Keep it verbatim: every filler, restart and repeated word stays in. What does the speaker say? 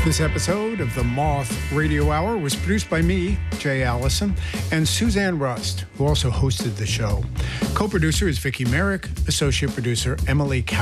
This episode of the Moth Radio Hour was produced by me, Jay Allison, and Suzanne Rust, who also hosted the show. Co-producer is Vicki Merrick, associate producer Emily Cow.